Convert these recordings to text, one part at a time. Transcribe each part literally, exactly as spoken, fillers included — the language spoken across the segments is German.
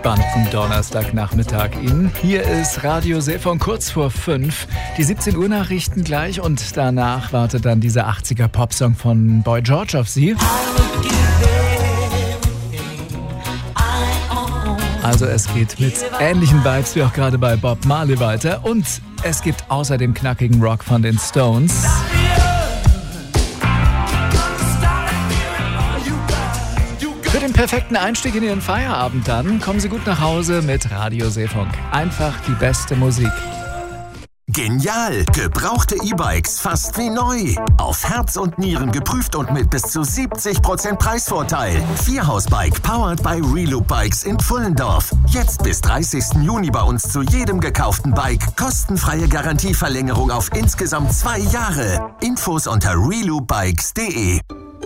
entspannten Donnerstagnachmittag Ihnen. Hier ist Radio Seefon kurz vor fünf. Die siebzehn Uhr Nachrichten gleich und danach wartet dann dieser achtziger Popsong von Boy George auf Sie. Also es geht mit ähnlichen Vibes wie auch gerade bei Bob Marley weiter und es gibt außerdem knackigen Rock von den Stones. Für den perfekten Einstieg in Ihren Feierabend dann kommen Sie gut nach Hause mit Radio Seefunk. Einfach die beste Musik. Genial! Gebrauchte E-Bikes fast wie neu. Auf Herz und Nieren geprüft und mit bis zu siebzig Prozent Preisvorteil. Vierhausbike powered by Reloop Bikes in Pfullendorf. Jetzt bis dreißigsten Juni bei uns zu jedem gekauften Bike. Kostenfreie Garantieverlängerung auf insgesamt zwei Jahre. Infos unter reloop bikes punkt de.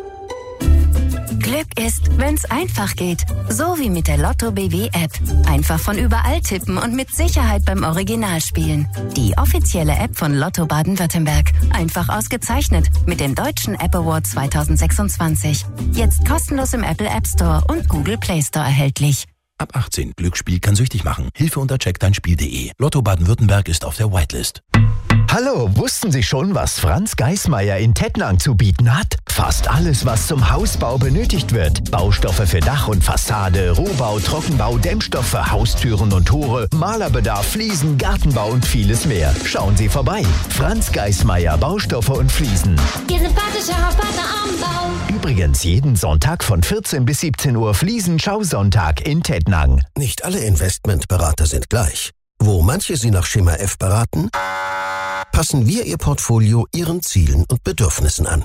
Glück ist, wenn's einfach geht. So wie mit der Lotto B W App. Einfach von überall tippen und mit Sicherheit beim Original spielen. Die offizielle App von Lotto Baden-Württemberg. Einfach ausgezeichnet mit dem Deutschen App Award zweitausendsechsundzwanzig. Jetzt kostenlos im Apple App Store und Google Play Store erhältlich. Ab achtzehn. Glücksspiel kann süchtig machen. Hilfe unter check dein spiel punkt de. Lotto Baden-Württemberg ist auf der Whitelist. Hallo, wussten Sie schon, was Franz Geismeier in Tettnang zu bieten hat? Fast alles, was zum Hausbau benötigt wird. Baustoffe für Dach und Fassade, Rohbau, Trockenbau, Dämmstoffe, Haustüren und Tore, Malerbedarf, Fliesen, Gartenbau und vieles mehr. Schauen Sie vorbei. Franz Geismeier, Baustoffe und Fliesen. Ihr sympathischer Partner am Bau. Übrigens jeden Sonntag von vierzehn bis siebzehn Uhr Fliesen-Schausonntag in Tettnang. Nicht alle Investmentberater sind gleich. Wo manche Sie nach Schema F beraten, passen wir Ihr Portfolio Ihren Zielen und Bedürfnissen an.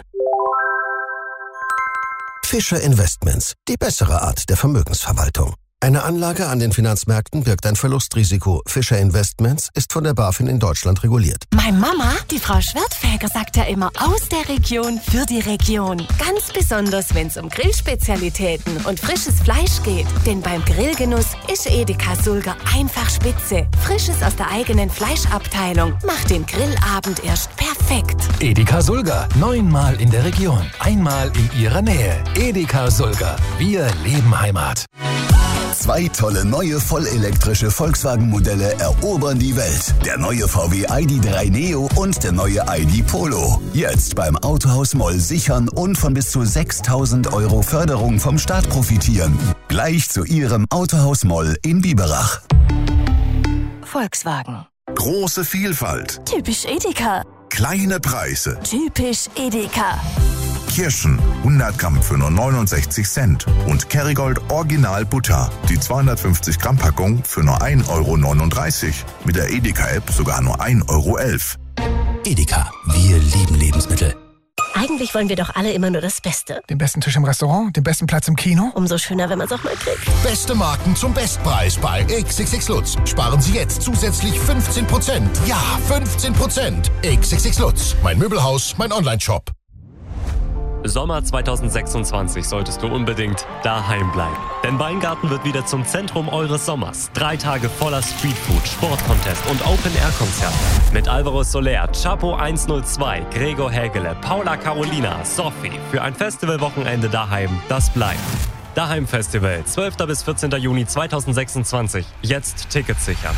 Fischer Investments, die bessere Art der Vermögensverwaltung. Eine Anlage an den Finanzmärkten birgt ein Verlustrisiko. Fischer Investments ist von der BaFin in Deutschland reguliert. Meine Mama, die Frau Schwertfeger, sagt ja immer aus der Region für die Region. Ganz besonders, wenn es um Grillspezialitäten und frisches Fleisch geht. Denn beim Grillgenuss ist Edeka Sulger einfach spitze. Frisches aus der eigenen Fleischabteilung macht den Grillabend erst perfekt. Edeka Sulger. Neunmal in der Region. Einmal in Ihrer Nähe. Edeka Sulger. Wir leben Heimat. Zwei tolle neue vollelektrische Volkswagen-Modelle erobern die Welt. Der neue V W I D drei Neo und der neue I D Polo. Jetzt beim Autohaus Moll sichern und von bis zu sechstausend Euro Förderung vom Staat profitieren. Gleich zu Ihrem Autohaus Moll in Biberach. Volkswagen. Große Vielfalt. Typisch Edeka. Kleine Preise. Typisch Edeka. Kirschen, hundert Gramm für nur neunundsechzig Cent. Und Kerrygold Original Butter, die zweihundertfünfzig Gramm Packung für nur ein Euro neununddreißig. Mit der Edeka-App sogar nur ein Euro elf. Edeka, wir lieben Lebensmittel. Eigentlich wollen wir doch alle immer nur das Beste. Den besten Tisch im Restaurant, den besten Platz im Kino. Umso schöner, wenn man es auch mal kriegt. Beste Marken zum Bestpreis bei X X X Lutz. Sparen Sie jetzt zusätzlich fünfzehn Prozent. Ja, fünfzehn Prozent. X X X Lutz. Mein Möbelhaus, mein Online-Shop. Sommer zweitausendsechsundzwanzig solltest du unbedingt daheim bleiben. Denn Weingarten wird wieder zum Zentrum eures Sommers. Drei Tage voller Streetfood, Sportcontest und Open-Air-Konzerte. Mit Alvaro Soler, Chapo hundertzwei, Gregor Hägele, Paula Carolina, Sophie. Für ein Festivalwochenende daheim, das bleibt. Daheim Festival, zwölften bis vierzehnten Juni zweitausendsechsundzwanzig. Jetzt Tickets sichern.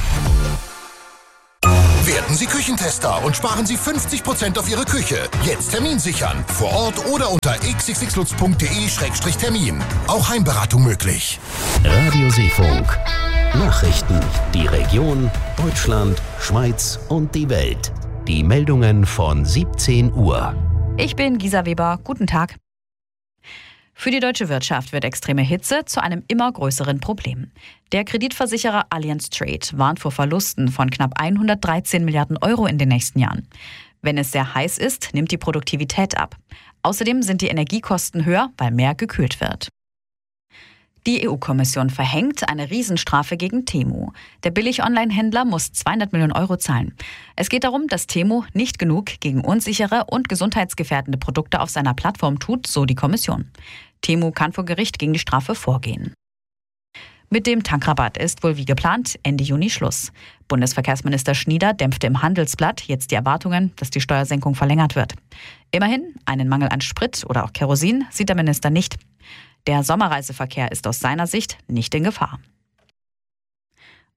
Werden Sie Küchentester und sparen Sie fünfzig Prozent auf Ihre Küche. Jetzt Termin sichern. Vor Ort oder unter x x x lutz punkt de Schrägstrich Termin. Auch Heimberatung möglich. Radio Seefunk. Nachrichten. Die Region, Deutschland, Schweiz und die Welt. Die Meldungen von siebzehn Uhr. Ich bin Gisa Weber. Guten Tag. Für die deutsche Wirtschaft wird extreme Hitze zu einem immer größeren Problem. Der Kreditversicherer Allianz Trade warnt vor Verlusten von knapp hundertdreizehn Milliarden Euro in den nächsten Jahren. Wenn es sehr heiß ist, nimmt die Produktivität ab. Außerdem sind die Energiekosten höher, weil mehr gekühlt wird. Die E U-Kommission verhängt eine Riesenstrafe gegen Temu. Der Billig-Online-Händler muss zweihundert Millionen Euro zahlen. Es geht darum, dass Temu nicht genug gegen unsichere und gesundheitsgefährdende Produkte auf seiner Plattform tut, so die Kommission. Temu kann vor Gericht gegen die Strafe vorgehen. Mit dem Tankrabatt ist wohl wie geplant Ende Juni Schluss. Bundesverkehrsminister Schnieder dämpfte im Handelsblatt jetzt die Erwartungen, dass die Steuersenkung verlängert wird. Immerhin, einen Mangel an Sprit oder auch Kerosin sieht der Minister nicht. Der Sommerreiseverkehr ist aus seiner Sicht nicht in Gefahr.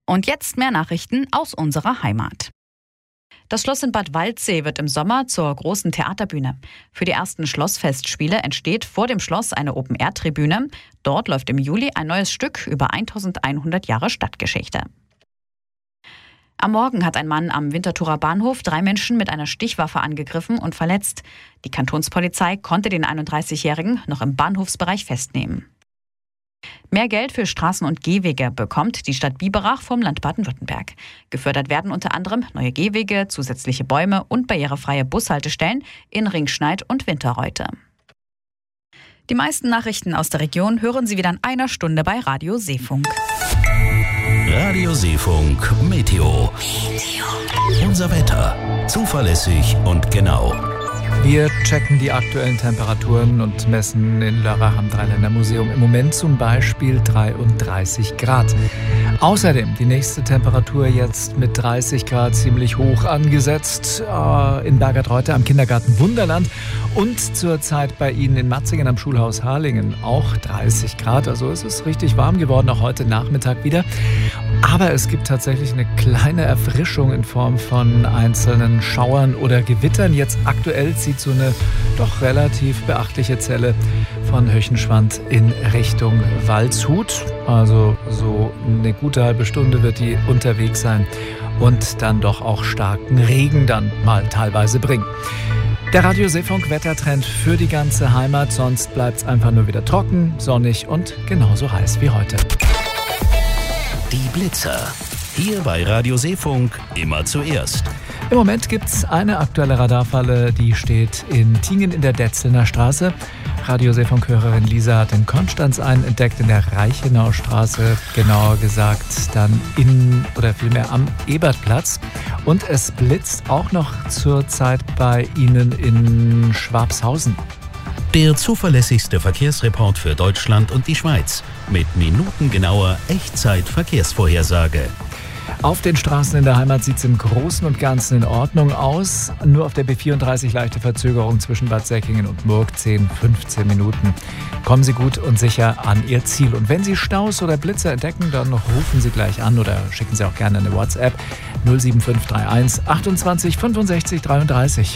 Und jetzt mehr Nachrichten aus unserer Heimat. Das Schloss in Bad Waldsee wird im Sommer zur großen Theaterbühne. Für die ersten Schlossfestspiele entsteht vor dem Schloss eine Open-Air-Tribüne. Dort läuft im Juli ein neues Stück über eintausendeinhundert Jahre Stadtgeschichte. Am Morgen hat ein Mann am Winterthurer Bahnhof drei Menschen mit einer Stichwaffe angegriffen und verletzt. Die Kantonspolizei konnte den einunddreißigjährigen noch im Bahnhofsbereich festnehmen. Mehr Geld für Straßen und Gehwege bekommt die Stadt Biberach vom Land Baden-Württemberg. Gefördert werden unter anderem neue Gehwege, zusätzliche Bäume und barrierefreie Bushaltestellen in Ringschneid und Winterreute. Die meisten Nachrichten aus der Region hören Sie wieder in einer Stunde bei Radio Seefunk. Radio Seefunk Meteo. Meteo. Unser Wetter. Zuverlässig und genau. Wir checken die aktuellen Temperaturen und messen in Lörrach am Dreiländermuseum im Moment zum Beispiel dreiunddreißig Grad. Außerdem die nächste Temperatur jetzt mit dreißig Grad ziemlich hoch angesetzt äh, in Bergertreute am Kindergarten Wunderland und zurzeit bei Ihnen in Matzingen am Schulhaus Harlingen auch dreißig Grad. Also es ist richtig warm geworden, auch heute Nachmittag wieder. Aber es gibt tatsächlich eine kleine Erfrischung in Form von einzelnen Schauern oder Gewittern. Jetzt aktuell zieht so eine doch relativ beachtliche Zelle von Höchenschwand in Richtung Waldshut. Also so eine gute halbe Stunde wird die unterwegs sein und dann doch auch starken Regen dann mal teilweise bringen. Der Radio Seefunk Wettertrend für die ganze Heimat, sonst bleibt es einfach nur wieder trocken, sonnig und genauso heiß wie heute. Die Blitzer. Hier bei Radio Seefunk immer zuerst. Im Moment gibt es eine aktuelle Radarfalle, die steht in Tingen in der Detzelner Straße. Radio Seefunk-Hörerin Lisa hat in Konstanz einen entdeckt in der Reichenauer Straße, genauer gesagt dann in oder vielmehr am Ebertplatz. Und es blitzt auch noch zurzeit bei Ihnen in Schwabshausen. Der zuverlässigste Verkehrsreport für Deutschland und die Schweiz mit minutengenauer Echtzeit-Verkehrsvorhersage. Auf den Straßen in der Heimat sieht es im Großen und Ganzen in Ordnung aus. Nur auf der B vierunddreißig leichte Verzögerung zwischen Bad Säckingen und Murg, zehn, fünfzehn Minuten. Kommen Sie gut und sicher an Ihr Ziel. Und wenn Sie Staus oder Blitze entdecken, dann rufen Sie gleich an oder schicken Sie auch gerne eine WhatsApp null sieben fünf drei eins achtundzwanzig fünfundsechzig dreiunddreißig.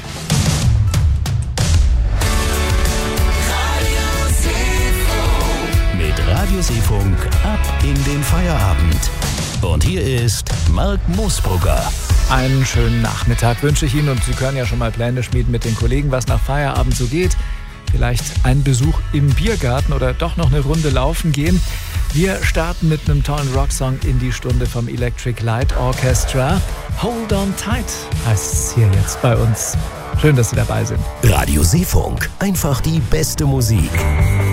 Radio Seefunk ab in den Feierabend. Und hier ist Marc Moosbrugger. Einen schönen Nachmittag wünsche ich Ihnen und Sie können ja schon mal Pläne schmieden mit den Kollegen, was nach Feierabend so geht. Vielleicht ein Besuch im Biergarten oder doch noch eine Runde laufen gehen. Wir starten mit einem tollen Rocksong in die Stunde vom Electric Light Orchestra. Hold on tight heißt es hier jetzt bei uns. Schön, dass Sie dabei sind. Radio Seefunk, einfach die beste Musik.